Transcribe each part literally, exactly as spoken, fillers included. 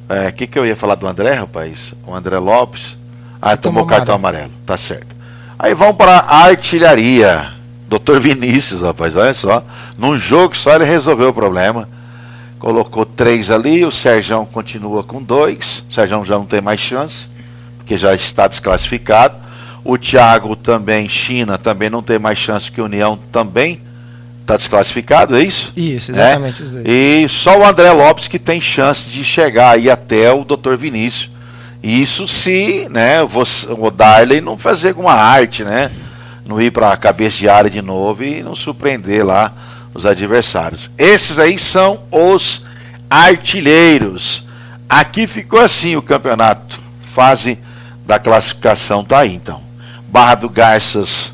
É, o que, que eu ia falar do André, rapaz? O André Lopes. Ah, Você tomou tomou cartão amarelo. Tá certo. Aí vamos para a artilharia. doutor Vinícius, rapaz, olha só. Num jogo só ele resolveu o problema. Colocou três ali, o Serjão continua com dois. O Serjão já não tem mais chance, porque já está desclassificado. O Thiago também, China, também não tem mais chance, que o União também está desclassificado, é isso? Isso, exatamente, é? Os dois. E só o André Lopes que tem chance de chegar aí até o doutor Vinícius. Isso se, né, você, o Darley não fazer alguma arte, né? Não ir para a cabeça de área de novo e não surpreender lá os adversários. Esses aí são os artilheiros. Aqui ficou assim o campeonato. Fase da classificação tá aí, então. Barra do Garças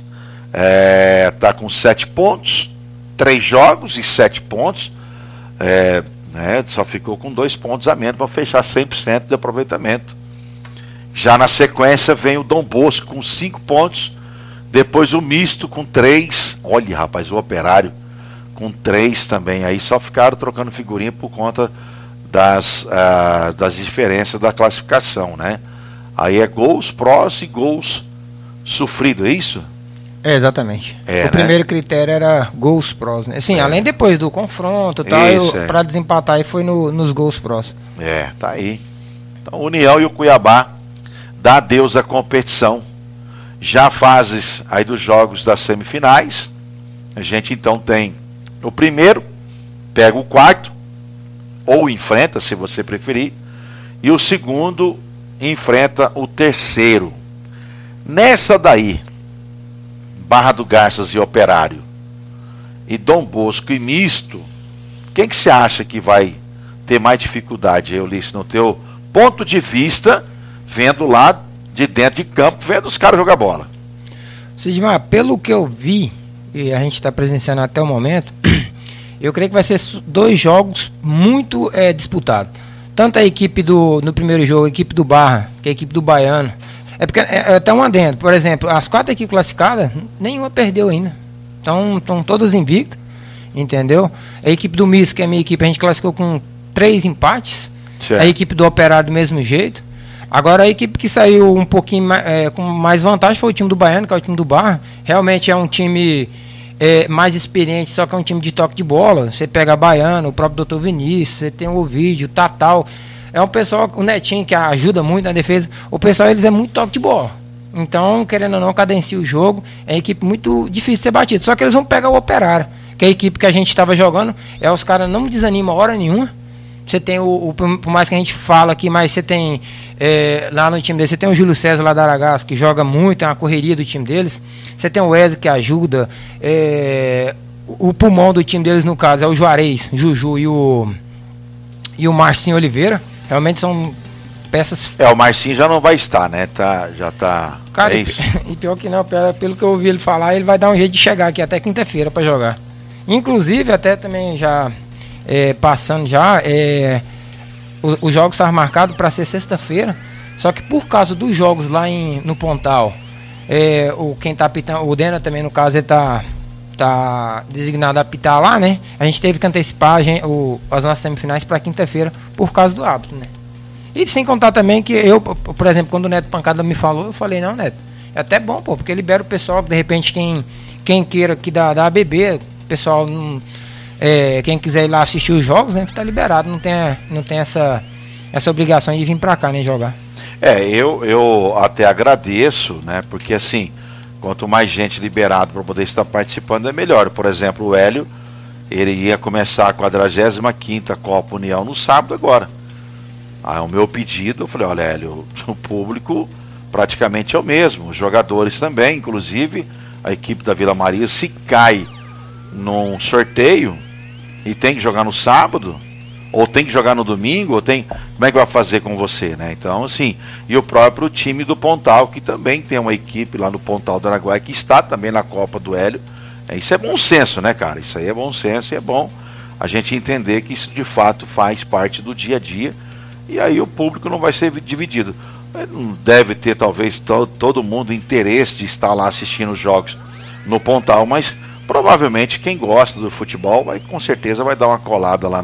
é, tá com sete pontos, três jogos e sete pontos. É, né, só ficou com dois pontos a menos para fechar cem por cento de aproveitamento. Já na sequência vem o Dom Bosco com cinco pontos. Depois o Misto com três. Olha, rapaz, o Operário com três também. Aí só ficaram trocando figurinha por conta das, uh, das diferenças da classificação, né? Aí é gols prós e gols sofrido, é isso? É, exatamente. É, o né? primeiro critério era gols prós, né? Sim, é. Além depois do confronto e tal, é. para desempatar aí foi no, nos gols prós. É, tá aí. Então o União e o Cuiabá dá adeus à competição. Já fases aí dos jogos das semifinais. A gente então tem o primeiro, pega o quarto, ou enfrenta, se você preferir, e o segundo enfrenta o terceiro. Nessa daí, Barra do Garças e Operário, e Dom Bosco e Misto, quem que você acha que vai ter mais dificuldade, Ulisses, no teu ponto de vista, vendo lá de dentro de campo, vendo os caras jogar bola? Sidmar, pelo que eu vi, e a gente está presenciando até o momento, eu creio que vai ser dois jogos muito é, disputados. Tanto a equipe do, no primeiro jogo, a equipe do Barra, que é a equipe do Baiano. É porque é, é até um adendo. Por exemplo, as quatro equipes classificadas, nenhuma perdeu ainda. Então, estão todas invictas, entendeu? A equipe do Miss, que é a minha equipe, a gente classificou com três empates. Certo. A equipe do Operário do mesmo jeito. Agora a equipe que saiu um pouquinho é, com mais vantagem foi o time do Baiano, que é o time do Barra. Realmente é um time é, mais experiente, só que é um time de toque de bola. Você pega a Baiano, o próprio doutor Vinícius, você tem o Ovidio, o Tatal. É um pessoal, o Netinho, que ajuda muito na defesa. O pessoal, eles é muito toque de bola. Então, querendo ou não, cadencia o jogo. É uma equipe muito difícil de ser batida. Só que eles vão pegar o Operário, que é a equipe que a gente estava jogando. É, os caras não desanimam hora nenhuma. Você tem o, o, por mais que a gente fala aqui, mas você tem é, lá no time deles, você tem o Júlio César lá da Aragás, que joga muito, é uma correria do time deles. Você tem o Wesley, que ajuda. É, o, o pulmão do time deles, no caso, é o Juarez, Juju e o, e o Marcinho Oliveira. Realmente são peças. É, o Marcinho já não vai estar, né? Tá, já tá. Cara, é isso. E pior que não, pelo que eu ouvi ele falar, ele vai dar um jeito de chegar aqui até quinta-feira para jogar. Inclusive, até também já. É, passando já, é, os, os jogos estavam marcados para ser sexta-feira, só que por causa dos jogos lá em, no Pontal, é, o, quem tá apitando, o Dena também, no caso, ele tá, tá designado a apitar lá, né? A gente teve que antecipar a gente, o, as nossas semifinais para quinta-feira por causa do hábito, né? E sem contar também que eu, por exemplo, quando o Neto Pancada me falou, eu falei, não, Neto, é até bom, pô, porque libera o pessoal, de repente, quem, quem queira aqui da, da A B B, o pessoal não. É, quem quiser ir lá assistir os jogos, né, tá liberado, não tem, não tem essa, essa obrigação de vir pra cá, né, jogar. É, eu, eu até agradeço, né, porque assim, quanto mais gente liberado para poder estar participando é melhor. Por exemplo, o Hélio, ele ia começar a quadragésima quinta Copa União no sábado agora. Aí o meu pedido, eu falei, olha, Hélio, o público praticamente é o mesmo, os jogadores também, inclusive a equipe da Vila Maria, se cai num sorteio e tem que jogar no sábado, ou tem que jogar no domingo, ou tem. Como é que vai fazer com você, né? Então, assim, e o próprio time do Pontal, que também tem uma equipe lá no Pontal do Araguaia, que está também na Copa do Hélio. É, isso é bom senso, né, cara? Isso aí é bom senso e é bom a gente entender que isso de fato faz parte do dia a dia, e aí o público não vai ser dividido. Não deve ter, talvez, to, todo mundo interesse de estar lá assistindo os jogos no Pontal, mas provavelmente quem gosta do futebol vai, com certeza vai dar uma colada lá no,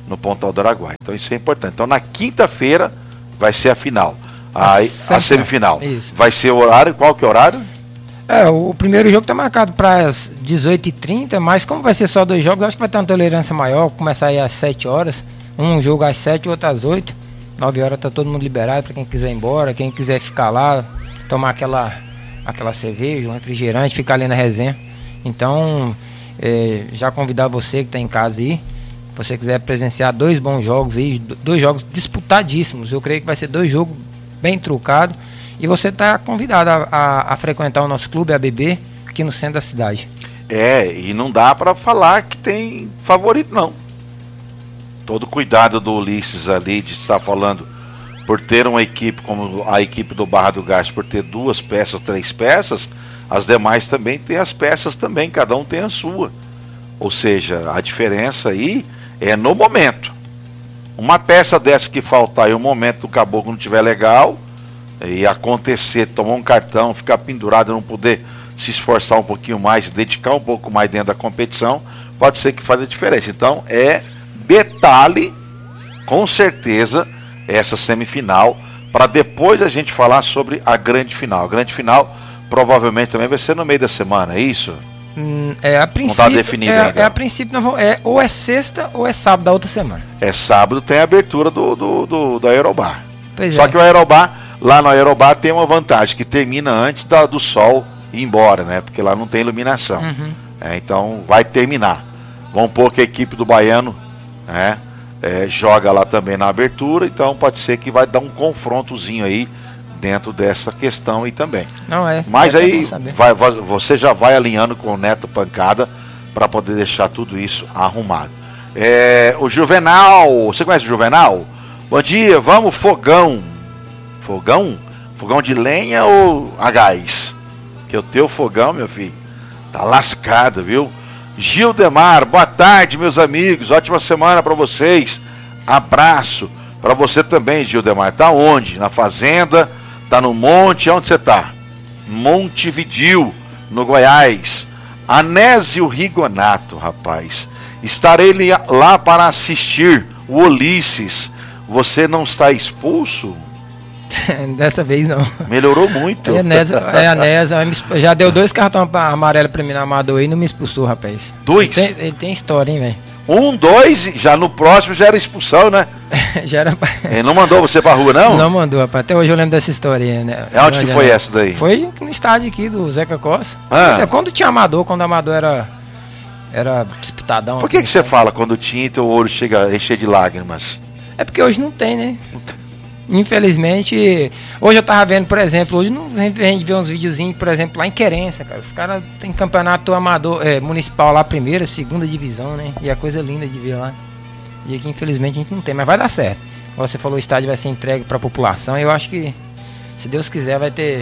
no Pontal do Araguaia. Então isso é importante. Então na quinta-feira vai ser a final. A, a semifinal. Isso. Vai ser o horário, qual que é o horário? É, o primeiro jogo está marcado para as dezoito e trinta, mas como vai ser só dois jogos, acho que vai ter uma tolerância maior, começar aí às sete horas, um jogo às sete e outro às oito, nove horas está todo mundo liberado para quem quiser ir embora, quem quiser ficar lá, tomar aquela, aquela cerveja, um refrigerante, ficar ali na resenha. Então, é, já convidar você que está em casa aí, se você quiser presenciar dois bons jogos aí, dois jogos disputadíssimos, eu creio que vai ser dois jogos bem trucados. E você está convidado a, a, a frequentar o nosso clube, a B B, aqui no centro da cidade. É, e não dá para falar que tem favorito, não. Todo cuidado do Ulisses ali de estar falando por ter uma equipe como a equipe do Barra do Garças, por ter duas peças, três peças, as demais também têm as peças também, cada um tem a sua. Ou seja, a diferença aí é no momento. Uma peça dessa que faltar e o momento do caboclo não estiver legal, e acontecer, tomar um cartão, ficar pendurado, não poder se esforçar um pouquinho mais, se dedicar um pouco mais dentro da competição, pode ser que faça a diferença. Então é detalhe, com certeza, essa semifinal, para depois a gente falar sobre a grande final. A grande final provavelmente também vai ser no meio da semana, é isso? Hum, é a princípio. Não está definido é, ainda. É a princípio, não vou, é, ou é sexta ou é sábado da outra semana. É sábado, tem a abertura do, do, do, do Aerobar. Pois Só é. que o Aerobar, lá no Aerobar tem uma vantagem, que termina antes da, do sol ir embora, né? Porque lá não tem iluminação. Uhum. É, então vai terminar. Vamos pôr que a equipe do Baiano, né, é, joga lá também na abertura, então pode ser que vai dar um confrontozinho aí dentro dessa questão aí também. Não é. Mas é aí vai, vai, você já vai alinhando com o Neto Pancada para poder deixar tudo isso arrumado. É, o Juvenal, você conhece o Juvenal? Bom dia, vamos fogão. Fogão? Fogão de lenha ou a gás? Que o teu fogão, meu filho, tá lascado, viu? Gildemar, boa tarde, meus amigos. Ótima semana para vocês. Abraço para você também, Gildemar. Tá onde? Na fazenda? Tá no monte? Onde você tá? Montevidil, no Goiás. Anésio Rigonato, rapaz. Estarei lá para assistir o Ulisses. Você não está expulso? Dessa vez não. Melhorou muito. É a Nesa, é a Nesa, já deu dois cartões amarelos pra mim na Amador e não me expulsou, rapaz. Dois? Ele tem, ele tem história, hein, velho? Um, dois, já no próximo já era expulsão, né? Já era. Ele não mandou você pra rua, não? Não mandou, rapaz. Até hoje eu lembro dessa história, né? É onde que foi não. essa daí? Foi no estádio aqui do Zeca Costa. Ah. É quando tinha Amador, quando o Amador era, era disputadão. Por que, que você fala quando tinha e teu olho chega a encher de lágrimas? É porque hoje não tem, né? Infelizmente, hoje eu tava vendo, por exemplo, hoje não, a gente vê uns videozinhos, por exemplo, lá em Querência, cara. Os caras têm campeonato amador, é, municipal lá, primeira, segunda divisão, né? E é coisa linda de ver lá. E aqui, infelizmente, a gente não tem, mas vai dar certo. Como você falou, o estádio vai ser entregue para a população. E eu acho que, se Deus quiser, vai ter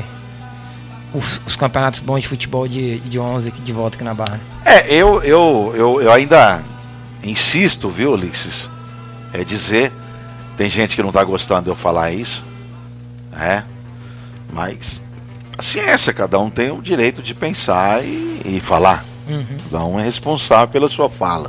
os, os campeonatos bons de futebol de, de onze aqui de volta aqui na Barra. É, eu, eu, eu, eu ainda insisto, viu, Ulisses? É dizer. Tem gente que não está gostando de eu falar isso, né? Mas a ciência, cada um tem o direito de pensar e, e falar. Uhum. Cada um é responsável pela sua fala.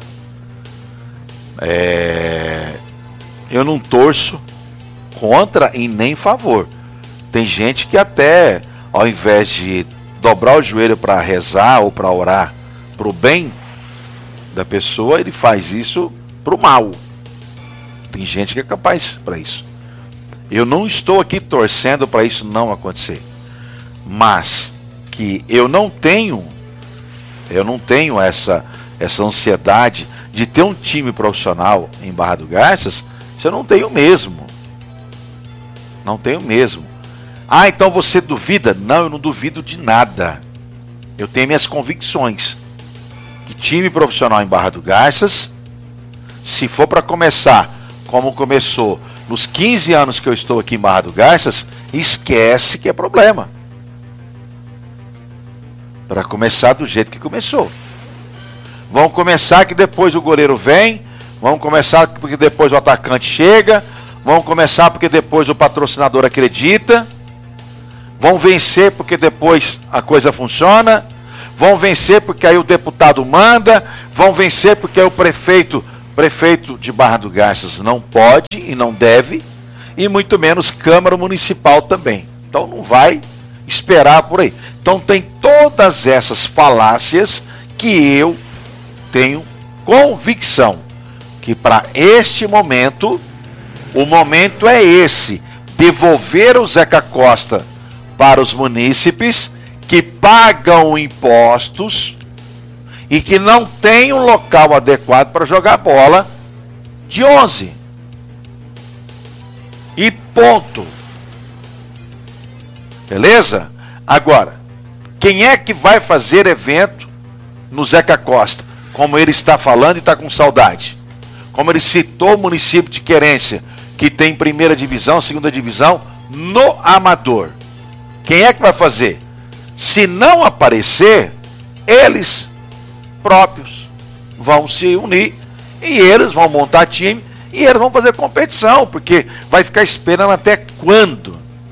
É... Eu não torço contra e nem favor. Tem gente que até, ao invés de dobrar o joelho para rezar ou para orar para o bem da pessoa, ele faz isso para o mal. Tem gente que é capaz para isso. Eu não estou aqui torcendo para isso não acontecer, mas que eu não tenho, eu não tenho essa essa ansiedade de ter um time profissional em Barra do Garças. Isso eu não tenho mesmo. Não tenho mesmo. Ah, então você duvida? Não, eu não duvido de nada. Eu tenho minhas convicções que time profissional em Barra do Garças, se for para começar como começou nos quinze anos que eu estou aqui em Barra do Garças, esquece que é problema. Para começar do jeito que começou. Vão começar que depois o goleiro vem, vão começar porque depois o atacante chega, vão começar porque depois o patrocinador acredita, vão vencer porque depois a coisa funciona, vão vencer porque aí o deputado manda, vão vencer porque aí o prefeito Prefeito de Barra do Garças não pode e não deve, e muito menos Câmara Municipal também. Então não vai esperar por aí. Então tem todas essas falácias que eu tenho convicção que para este momento, o momento é esse, devolver o Zeca Costa para os munícipes que pagam impostos e que não tem um local adequado para jogar bola de onze. E ponto. Beleza? Agora, quem é que vai fazer evento no Zeca Costa? Como ele está falando e está com saudade. Como ele citou o município de Querência, que tem primeira divisão, segunda divisão, no amador. Quem é que vai fazer? Se não aparecer, eles próprios vão se unir e eles vão montar time e eles vão fazer competição, porque vai ficar esperando até quando?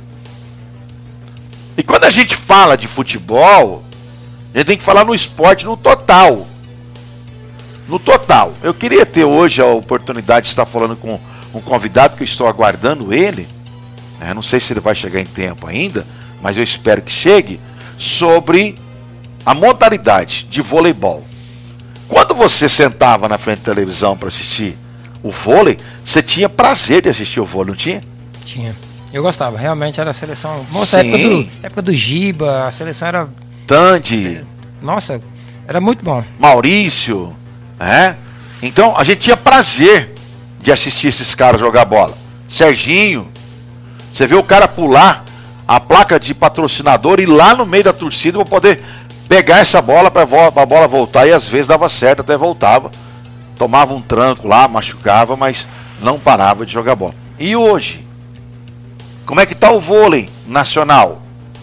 E quando a gente fala de futebol, a gente tem que falar no esporte no total. No total. Eu queria ter hoje a oportunidade de estar falando com um convidado, que eu estou aguardando ele, né? Não sei se ele vai chegar em tempo ainda, mas eu espero que chegue, sobre a modalidade de voleibol. Quando você sentava na frente da televisão para assistir o vôlei, você tinha prazer de assistir o vôlei, não tinha? Tinha. Eu gostava, realmente era a seleção. Nossa, a época do, época do Giba, a seleção era. Tandy. Nossa, era muito bom. Maurício, né? Então a gente tinha prazer de assistir esses caras jogar bola. Serginho, você vê o cara pular a placa de patrocinador e ir lá no meio da torcida para poder pegar essa bola para a bola voltar, e às vezes dava certo, até voltava. Tomava um tranco lá, machucava, mas não parava de jogar bola. E hoje? Como é que está o vôlei nacional?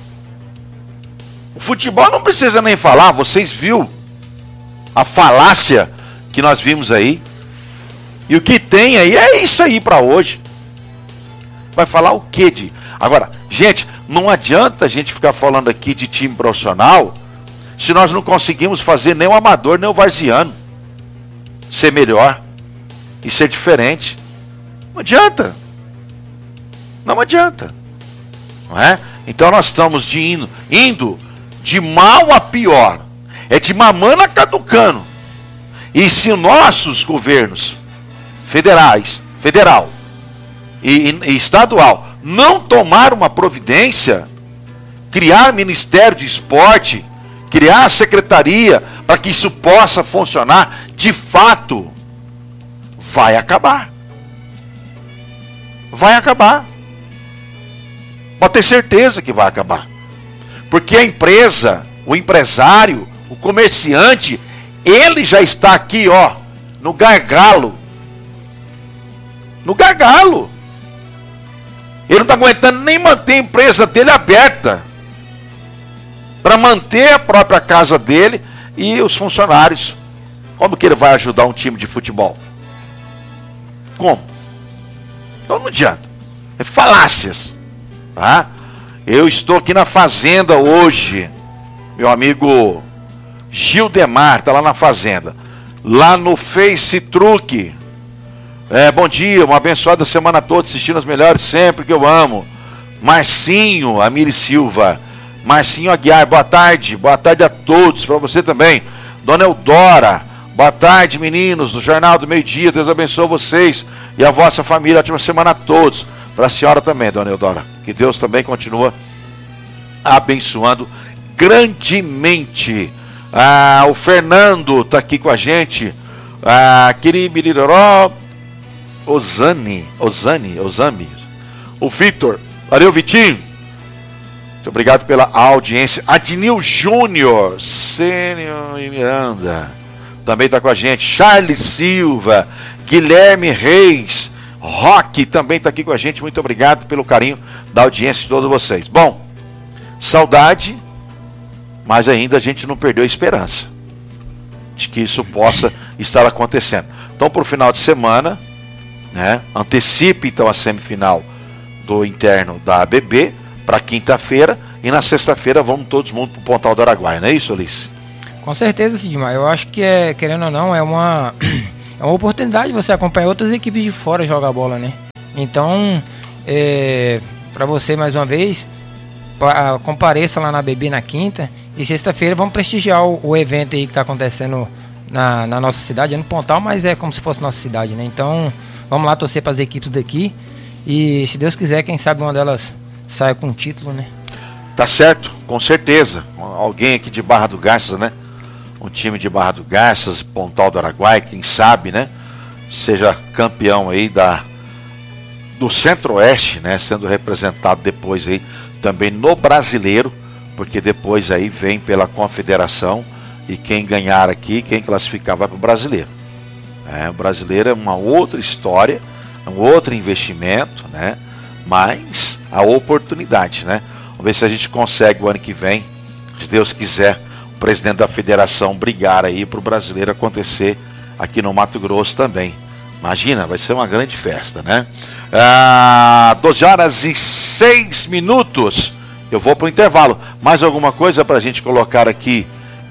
O futebol não precisa nem falar, vocês viram a falácia que nós vimos aí. E o que tem aí é isso aí para hoje. Vai falar o quê de... Agora, gente, não adianta a gente ficar falando aqui de time profissional se nós não conseguimos fazer nem o amador, nem o varziano ser melhor e ser diferente. Não adianta. Não adianta. Não é? Então nós estamos de indo, indo de mal a pior. É de mamana caducando. E se nossos governos federais, federal e, e, e estadual não tomar uma providência, criar Ministério de Esporte, criar secretaria para que isso possa funcionar, de fato, vai acabar. Vai acabar. Pode ter certeza que vai acabar. Porque a empresa, o empresário, o comerciante, ele já está aqui, ó, no gargalo. No gargalo. Ele não está aguentando nem manter a empresa dele aberta para manter a própria casa dele e os funcionários. Como que ele vai ajudar um time de futebol? Como? Então não adianta. É falácias. Tá? Eu estou aqui na fazenda hoje. Meu amigo Gildemar está lá na fazenda. Lá no Face Truque. É, bom dia, uma abençoada semana toda, assistindo as melhores sempre, que eu amo. Marcinho, Amiri Silva. Marcinho Aguiar, boa tarde. Boa tarde a todos, para você também. Dona Eudora, boa tarde, meninos, do Jornal do Meio Dia. Deus abençoe vocês e a vossa família. Ótima semana a todos. Para a senhora também, Dona Eudora. Que Deus também continua abençoando grandemente. Ah, o Fernando está aqui com a gente. Ah, Quiribiriró. Osane, Osane, Osami. O Vitor, valeu Vitinho. Muito obrigado pela audiência. Adnil Júnior, Sênio e Miranda, também está com a gente. Charles Silva, Guilherme Reis, Roque também está aqui com a gente. Muito obrigado pelo carinho da audiência de todos vocês. Bom, saudade, mas ainda a gente não perdeu a esperança de que isso possa estar acontecendo. Então, para o final de semana, né, antecipe então a semifinal do interno da A B B para quinta-feira, e na sexta-feira vamos todos mundo para o Pontal do Araguaia, não é isso, Alice? Com certeza, Sidmar. Eu acho que, é, querendo ou não, é uma, é é uma oportunidade de você acompanhar outras equipes de fora jogar bola, né? Então, é, para você mais uma vez, pa, compareça lá na B B na quinta e sexta-feira vamos prestigiar o, o evento aí que está acontecendo na, na nossa cidade, é no Pontal, mas é como se fosse nossa cidade, né? Então, vamos lá torcer para as equipes daqui e, se Deus quiser, quem sabe uma delas saia com um título, né? Tá certo, com certeza. Alguém aqui de Barra do Garças, né? Um time de Barra do Garças, Pontal do Araguaia, quem sabe, né? Seja campeão aí da, do Centro-Oeste, né? Sendo representado depois aí também no Brasileiro, porque depois aí vem pela Confederação e quem ganhar aqui, quem classificar vai para o Brasileiro. É, o Brasileiro é uma outra história, é um outro investimento, né? Mas a oportunidade, né? Vamos ver se a gente consegue o ano que vem, se Deus quiser, o presidente da federação brigar aí para o Brasileiro acontecer aqui no Mato Grosso também. Imagina, vai ser uma grande festa, né? Ah, doze horas e seis minutos. Eu vou para o intervalo. Mais alguma coisa para a gente colocar aqui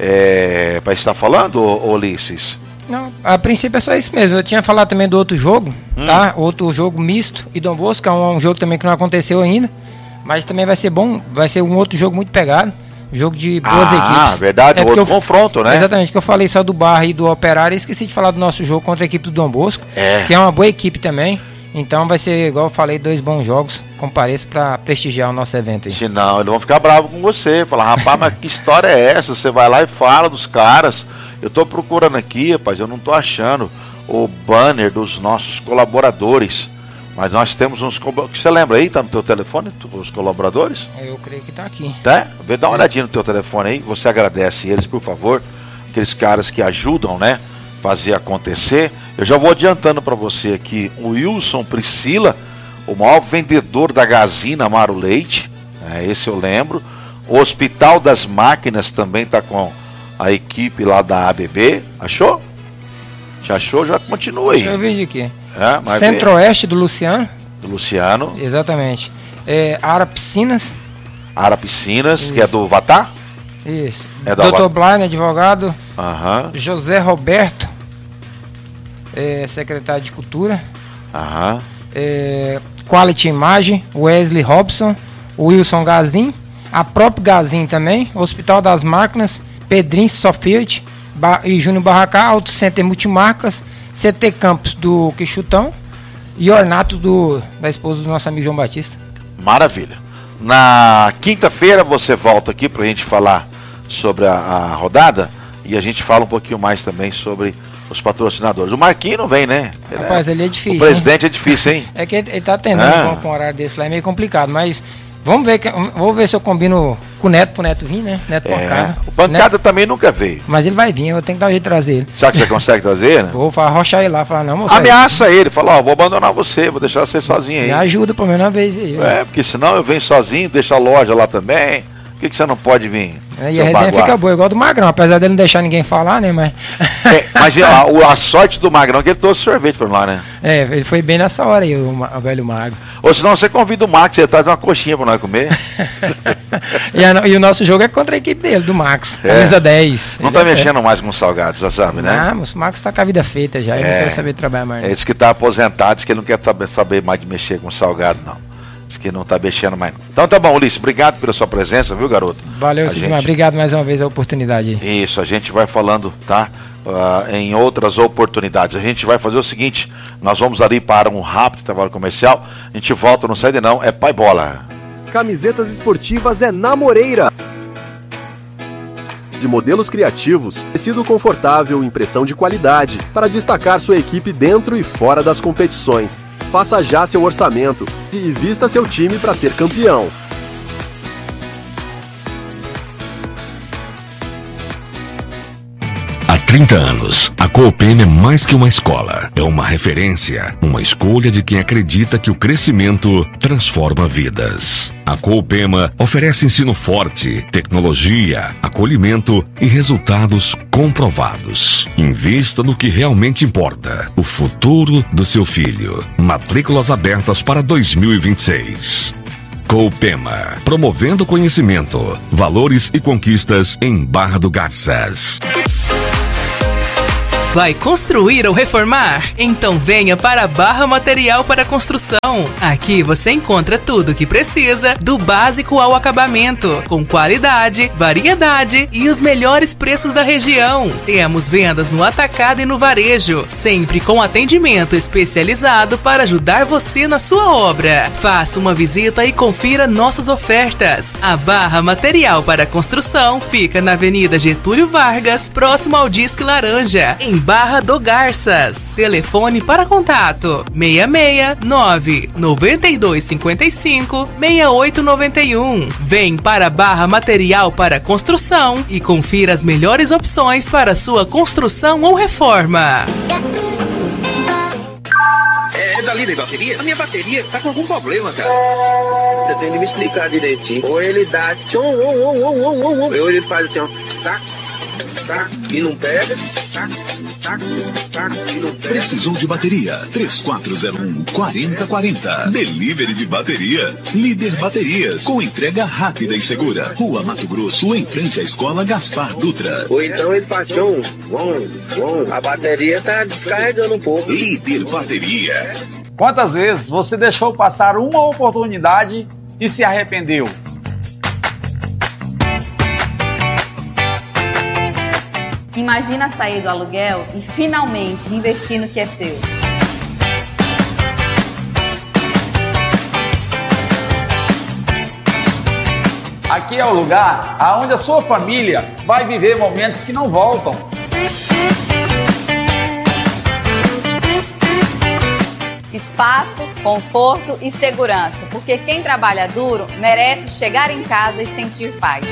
é, para estar falando, Ulisses? Não, a princípio é só isso mesmo. Eu tinha falado também do outro jogo, hum. tá? Outro jogo misto e Dom Bosco, é um, um jogo também que não aconteceu ainda. Mas também vai ser bom, vai ser um outro jogo muito pegado. Jogo de boas ah, equipes. Ah, verdade, é outro eu, confronto, né? Exatamente, que eu falei só do Barra e do Operário, esqueci de falar do nosso jogo contra a equipe do Dom Bosco, é. que é uma boa equipe também. Então vai ser, igual eu falei, dois bons jogos. Compareço para prestigiar o nosso evento aí. Se não, eles vão ficar bravos com você. Falar, rapaz, mas que história é essa? Você vai lá e fala dos caras. Eu tô procurando aqui, rapaz, eu não tô achando o banner dos nossos colaboradores. Mas nós temos uns... Você lembra aí? Tá no teu telefone, os colaboradores? Eu creio que tá aqui. Tá? Vê, dá uma olhadinha no teu telefone aí. Você agradece eles, por favor. Aqueles caras que ajudam, né? Fazer acontecer. Eu já vou adiantando para você aqui. O Wilson Priscila, o maior vendedor da Gazina Amaro Leite. É, esse eu lembro. O Hospital das Máquinas também tá com a equipe lá da A B B. Achou? Já achou? Já continua aí. Deixa eu ver aqui. É, Centro-Oeste do Luciano. Do Luciano. Exatamente. É, Ara Piscinas. Ara Piscinas, isso. Que é do Vatá? Isso. É doutor Blaine, advogado. Aham. José Roberto, é, secretário de Cultura. Aham. É, Quality Imagem, Wesley Robson, Wilson Gazin, a própria Gazin também, Hospital das Máquinas, Pedrinho Sofield e Júnior Barracá, Auto Center Multimarcas, C T Campos do Quixutão e Ornato do, da esposa do nosso amigo João Batista. Maravilha. Na quinta-feira você volta aqui pra gente falar sobre a, a rodada e a gente fala um pouquinho mais também sobre os patrocinadores. O Marquinhos não vem, né? Ele Rapaz, é, ele é difícil. O presidente hein? É difícil, hein? É que ele, ele tá atendendo ah. com um horário desse lá, é meio complicado, mas vamos ver, que, vou ver se eu combino com o Neto, pro Neto vir, né? Neto é. Pancada. O Pancada Neto, também nunca veio. Mas ele vai vir, eu tenho que dar um jeito de trazer ele. Será que você consegue trazer, né? Vou arrochar ele lá, falar, não, moço. Ameaça ele, fala, ó, vou abandonar você, vou deixar você sozinho aí. Me ajuda pelo menos uma vez aí. É, porque senão eu venho sozinho, deixo a loja lá também. Por que, que você não pode vir? É, e a resenha baguar? Fica boa, igual do Magrão, apesar dele não deixar ninguém falar, né? Mas, é, mas a, a sorte do Magrão é que ele trouxe sorvete pra lá, né? É, ele foi bem nessa hora aí, o, o velho Magro. Ou senão você convida o Max, ele traz uma coxinha pra nós comer. e, a, e o nosso jogo é contra a equipe dele, do Max, é. camisa dez. Não ele tá é mexendo é. mais com salgados, você sabe, né? Não, mas o Max tá com a vida feita já, ele é. não quer saber trabalhar mais. Ele disse que tá aposentado, disse que ele não quer saber mais de mexer com salgado, não. Que não tá mexendo mais. Então tá bom, Ulisses, obrigado pela sua presença, viu, garoto? Valeu, Sidmar, gente... obrigado mais uma vez a oportunidade. Isso, a gente vai falando, tá? Uh, em outras oportunidades. A gente vai fazer o seguinte, nós vamos ali para um rápido trabalho comercial, a gente volta, não sai de não, é Pai Bola. Camisetas esportivas é na Moreira. De modelos criativos, tecido confortável e impressão de qualidade, para destacar sua equipe dentro e fora das competições. Faça já seu orçamento e vista seu time para ser campeão. Há trinta anos, a Coopema é mais que uma escola. É uma referência, uma escolha de quem acredita que o crescimento transforma vidas. A Coopema oferece ensino forte, tecnologia, acolhimento e resultados comprovados. Invista no que realmente importa, o futuro do seu filho. Matrículas abertas para dois mil e vinte e seis. Coopema, promovendo conhecimento, valores e conquistas em Barra do Garças. Vai construir ou reformar? Então venha para a Barra Material para Construção. Aqui você encontra tudo o que precisa, do básico ao acabamento, com qualidade, variedade e os melhores preços da região. Temos vendas no atacado e no varejo, sempre com atendimento especializado para ajudar você na sua obra. Faça uma visita e confira nossas ofertas. A Barra Material para Construção fica na Avenida Getúlio Vargas, próximo ao Disque Laranja, em Barra do Garças. Telefone para contato seis seis nove nove dois cinco cinco seis oito nove um. Vem para Barra Material para Construção e confira as melhores opções para sua construção ou reforma. É, é da Líder Bateria? A minha bateria tá com algum problema, cara. Você tem que me explicar direitinho. Ou ele dá tchom, ou, ou, ou, ou, ou, ou ele faz assim, ó, tá, tá, e não pega, tá, tá, tá, e não pega. Precisou de bateria? três quatro zero um, quatro zero quatro zero. Delivery de bateria. Líder Baterias, com entrega rápida e segura. Rua Mato Grosso, em frente à Escola Gaspar Dutra. Ou então ele faz tchom, bom, bom, a bateria tá descarregando um pouco. Líder Bateria. Quantas vezes você deixou passar uma oportunidade e se arrependeu? Imagina sair do aluguel e finalmente investir no que é seu. Aqui é o lugar onde a sua família vai viver momentos que não voltam. Espaço, conforto e segurança, porque quem trabalha duro merece chegar em casa e sentir paz.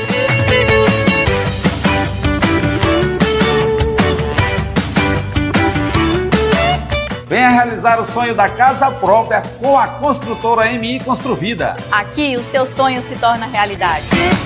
Venha realizar o sonho da casa própria com a construtora M I Construvida. Aqui o seu sonho se torna realidade.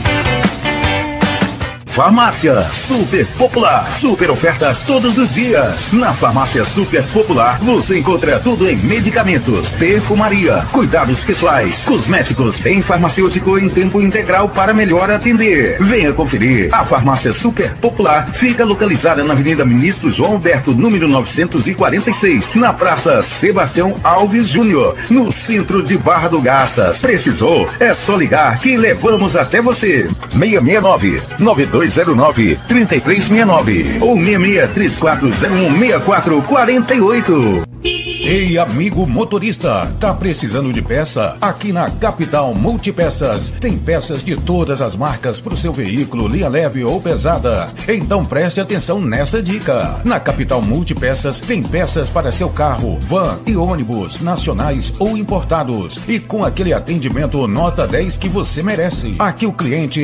Farmácia Super Popular. Super ofertas todos os dias. Na Farmácia Super Popular você encontra tudo em medicamentos, perfumaria, cuidados pessoais, cosméticos, em farmacêutico em tempo integral para melhor atender. Venha conferir. A Farmácia Super Popular fica localizada na Avenida Ministro João Alberto, número novecentos e quarenta e seis, na Praça Sebastião Alves Júnior, no centro de Barra do Garças. Precisou? É só ligar que levamos até você. seis seis nove, nove dois zero nove, três três seis nove ou seis seis três quatro zero um, seis quatro quatro oito. Ei, amigo motorista, tá precisando de peça? Aqui na Capital Multipeças tem peças de todas as marcas para o seu veículo, linha leve ou pesada. Então preste atenção nessa dica. Na Capital Multipeças tem peças para seu carro, van e ônibus, nacionais ou importados. E com aquele atendimento nota dez que você merece. Aqui o cliente